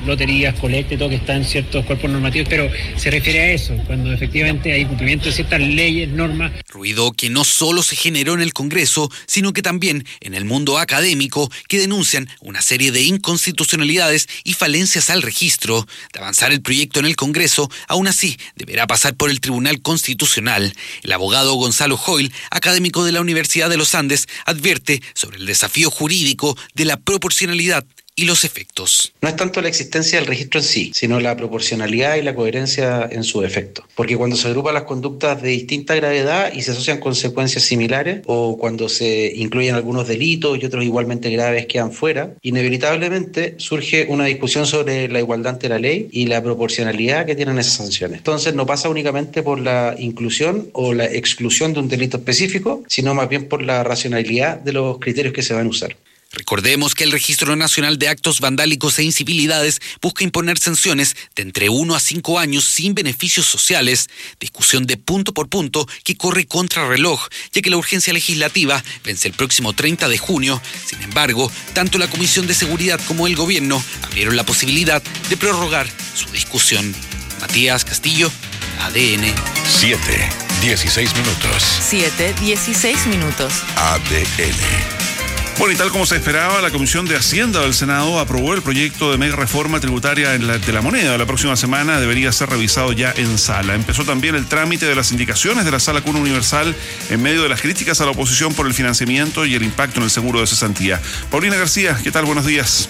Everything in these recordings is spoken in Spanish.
loterías, colectas, todo que está en ciertos cuerpos normativos, pero se refiere a eso, cuando efectivamente hay cumplimiento de ciertas leyes, normas. Ruido que no solo se generó en el Congreso, sino que también en el mundo académico, que denuncian una serie de inconstitucionalidades y falencias al registro. De avanzar el proyecto en el Congreso, aún así deberá pasar por el Tribunal Constitucional. El abogado Gonzalo Hoyle, académico de la Universidad de los Andes, advierte sobre el desafío jurídico de la proporcionalidad y los efectos. No es tanto la existencia del registro en sí, sino la proporcionalidad y la coherencia en su efecto. Porque cuando se agrupan las conductas de distinta gravedad y se asocian consecuencias similares, o cuando se incluyen algunos delitos y otros igualmente graves quedan fuera, inevitablemente surge una discusión sobre la igualdad ante la ley y la proporcionalidad que tienen esas sanciones. Entonces no pasa únicamente por la inclusión o la exclusión de un delito específico, sino más bien por la racionalidad de los criterios que se van a usar. Recordemos que el Registro Nacional de Actos Vandálicos e Incivilidades busca imponer sanciones de entre 1 a 5 años sin beneficios sociales, discusión de punto por punto que corre contra reloj, ya que la urgencia legislativa vence el próximo 30 de junio. Sin embargo, tanto la Comisión de Seguridad como el Gobierno abrieron la posibilidad de prorrogar su discusión. Matías Castillo, ADN. 7:16 minutos. 7:16 minutos. ADN. Bueno, y tal como se esperaba, la Comisión de Hacienda del Senado aprobó el proyecto de mega reforma tributaria de la moneda. La próxima semana debería ser revisado ya en sala. Empezó también el trámite de las indicaciones de la Sala Cuna Universal en medio de las críticas a la oposición por el financiamiento y el impacto en el seguro de cesantía. Paulina García, ¿qué tal? Buenos días.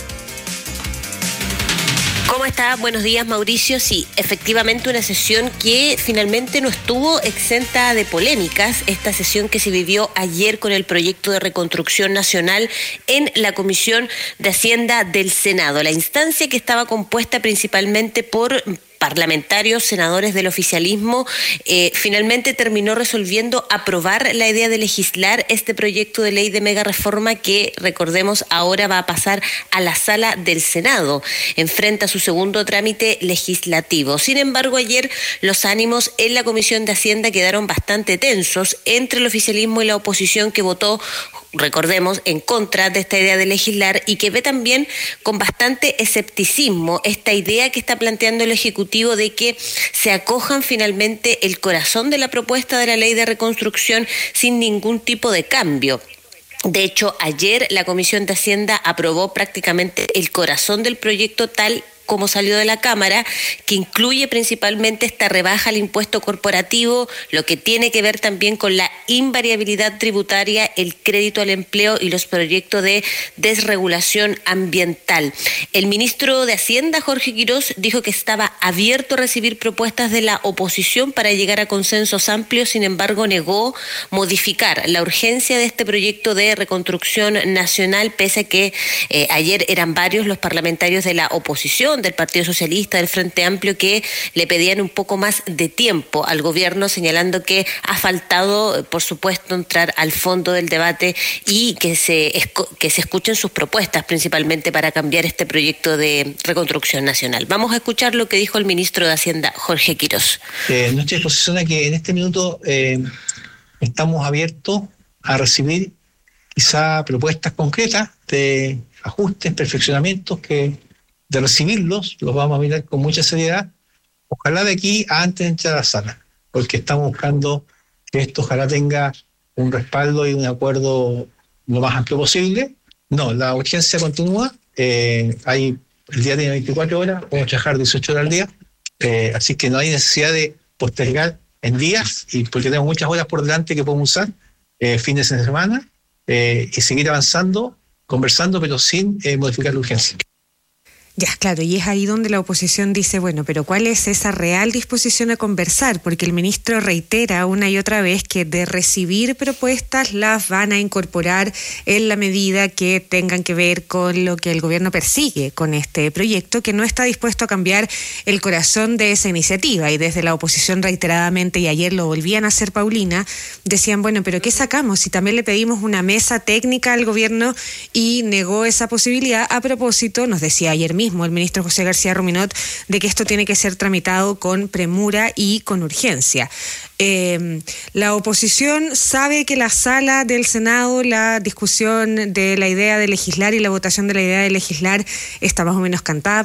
¿Cómo está? Buenos días, Mauricio. Sí, efectivamente una sesión que finalmente no estuvo exenta de polémicas. Esta sesión que se vivió ayer con el proyecto de reconstrucción nacional en la Comisión de Hacienda del Senado. La instancia, que estaba compuesta principalmente por parlamentarios, senadores del oficialismo, finalmente terminó resolviendo aprobar la idea de legislar este proyecto de ley de mega reforma que, recordemos, ahora va a pasar a la sala del Senado. Enfrenta su segundo trámite legislativo. Sin embargo, ayer los ánimos en la Comisión de Hacienda quedaron bastante tensos entre el oficialismo y la oposición, que votó, recordemos, en contra de esta idea de legislar y que ve también con bastante escepticismo esta idea que está planteando el Ejecutivo de que se acojan finalmente el corazón de la propuesta de la ley de reconstrucción sin ningún tipo de cambio. De hecho, ayer la Comisión de Hacienda aprobó prácticamente el corazón del proyecto tal como salió de la Cámara, que incluye principalmente esta rebaja al impuesto corporativo, lo que tiene que ver también con la invariabilidad tributaria, el crédito al empleo y los proyectos de desregulación ambiental. El ministro de Hacienda, Jorge Quirós, dijo que estaba abierto a recibir propuestas de la oposición para llegar a consensos amplios. Sin embargo, negó modificar la urgencia de este proyecto de reconstrucción nacional, pese a que ayer eran varios los parlamentarios de la oposición, del Partido Socialista, del Frente Amplio, que le pedían un poco más de tiempo al gobierno, señalando que ha faltado, por supuesto, entrar al fondo del debate y que se escuchen sus propuestas, principalmente para cambiar este proyecto de reconstrucción nacional. Vamos a escuchar lo que dijo el ministro de Hacienda, Jorge Quirós. Nuestra disposición es que en este minuto estamos abiertos a recibir quizá propuestas concretas de ajustes, perfeccionamientos, que de recibirlos los vamos a mirar con mucha seriedad, ojalá de aquí a antes de entrar a la sala, porque estamos buscando que esto ojalá tenga un respaldo y un acuerdo lo más amplio posible. No, la urgencia continúa, el día tiene 24 horas, podemos trabajar 18 horas al día, así que no hay necesidad de postergar en días, y porque tenemos muchas horas por delante que podemos usar, fines de semana, y seguir avanzando, conversando, pero sin modificar la urgencia. Ya, claro, y es ahí donde la oposición dice, bueno, pero ¿cuál es esa real disposición a conversar? Porque el ministro reitera una y otra vez que de recibir propuestas las van a incorporar en la medida que tengan que ver con lo que el gobierno persigue con este proyecto, que no está dispuesto a cambiar el corazón de esa iniciativa. Y desde la oposición reiteradamente, y ayer lo volvían a hacer, Paulina, decían, bueno, pero ¿qué sacamos? Si también le pedimos una mesa técnica al gobierno y negó esa posibilidad. A propósito, nos decía ayer mismo el ministro José García Ruminot de que esto tiene que ser tramitado con premura y con urgencia. La oposición sabe que la sala del Senado, la discusión de la idea de legislar y la votación de la idea de legislar está más o menos cantada